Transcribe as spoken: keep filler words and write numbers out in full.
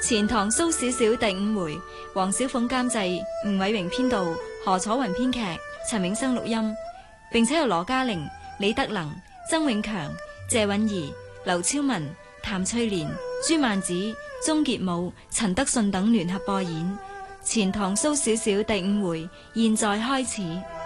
錢塘蘇小小第五回，黃小鳳監製，吳偉榮編導，何楚雲編劇，陳永生錄音，並且由羅嘉玲、李德能、曾永強、謝允儀、劉超文、譚翠蓮、朱曼子、鍾傑武、陳德順等聯合播演。錢塘蘇小小第五回，現在開始。